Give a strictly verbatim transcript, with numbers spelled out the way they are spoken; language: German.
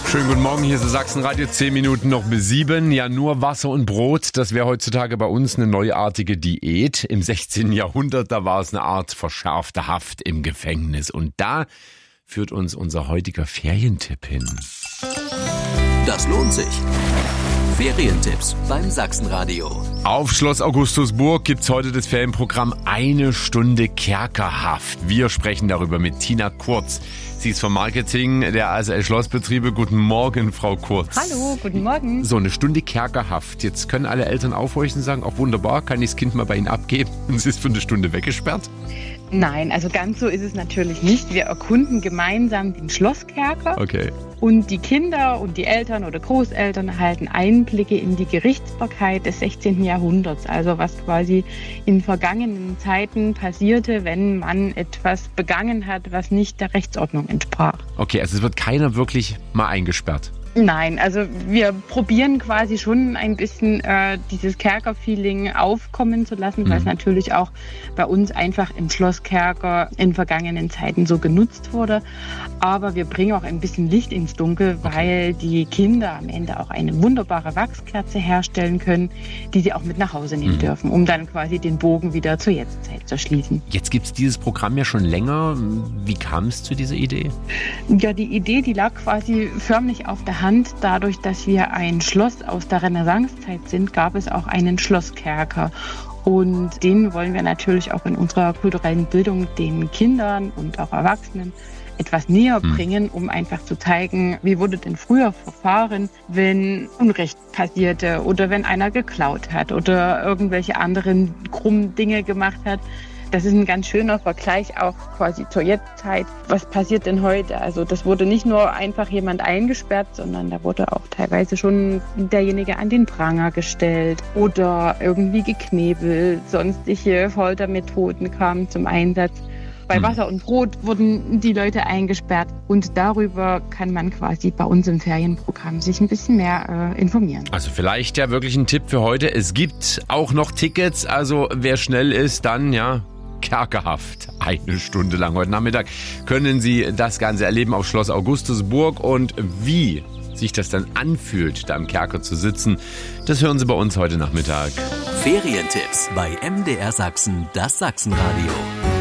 Schönen guten Morgen, hier ist das Sachsenradio, zehn Minuten noch bis sieben. Ja, nur Wasser und Brot, das wäre heutzutage bei uns eine neuartige Diät. Im sechzehnten Jahrhundert, da war es eine Art verschärfte Haft im Gefängnis. Und da führt uns unser heutiger Ferientipp hin. Das lohnt sich. Ferientipps beim Sachsenradio. Auf Schloss Augustusburg gibt's heute das Ferienprogramm Eine Stunde Kerkerhaft. Wir sprechen darüber mit Tina Kurz. Sie ist vom Marketing der A S L Schlossbetriebe. Guten Morgen, Frau Kurz. Hallo, guten Morgen. So, eine Stunde Kerkerhaft. Jetzt können alle Eltern aufhorchen und sagen, auch wunderbar, kann ich das Kind mal bei Ihnen abgeben? Und es ist für eine Stunde weggesperrt? Nein, also ganz so ist es natürlich nicht. Wir erkunden gemeinsam den Schlosskerker. Okay. Und die Kinder und die Eltern oder Großeltern erhalten Einblicke in die Gerichtsbarkeit des sechzehnten Jahrhunderts. Also was quasi in vergangenen Zeiten passierte, wenn man etwas begangen hat, was nicht der Rechtsordnung entsprach. Okay, also es wird keiner wirklich mal eingesperrt. Nein, also wir probieren quasi schon ein bisschen äh, dieses Kerker-Feeling aufkommen zu lassen, mhm. weil es natürlich auch bei uns einfach im Schlosskerker in vergangenen Zeiten so genutzt wurde. Aber wir bringen auch ein bisschen Licht ins Dunkel, okay. weil die Kinder am Ende auch eine wunderbare Wachskerze herstellen können, die sie auch mit nach Hause nehmen mhm. dürfen, um dann quasi den Bogen wieder zur Jetztzeit zu schließen. Jetzt gibt es dieses Programm ja schon länger. Wie kam es zu dieser Idee? Ja, die Idee, die lag quasi förmlich auf der Hand. Dadurch, dass wir ein Schloss aus der Renaissancezeit sind, gab es auch einen Schlosskerker. Und den wollen wir natürlich auch in unserer kulturellen Bildung den Kindern und auch Erwachsenen etwas näher bringen, um einfach zu zeigen, wie wurde denn früher verfahren, wenn Unrecht passierte oder wenn einer geklaut hat oder irgendwelche anderen krummen Dinge gemacht hat. Das ist ein ganz schöner Vergleich auch quasi zur Jetztzeit. Was passiert denn heute? Also das wurde nicht nur einfach jemand eingesperrt, sondern da wurde auch teilweise schon derjenige an den Pranger gestellt oder irgendwie geknebelt. Sonstige Foltermethoden kamen zum Einsatz. Bei Wasser und Brot wurden die Leute eingesperrt und darüber kann man quasi bei uns im Ferienprogramm sich ein bisschen mehr äh, informieren. Also vielleicht ja wirklich ein Tipp für heute. Es gibt auch noch Tickets, also wer schnell ist, dann ja Kerkerhaft. Eine Stunde lang heute Nachmittag können Sie das Ganze erleben auf Schloss Augustusburg und wie sich das dann anfühlt, da im Kerker zu sitzen, das hören Sie bei uns heute Nachmittag. Ferientipps bei M D R Sachsen, das Sachsenradio.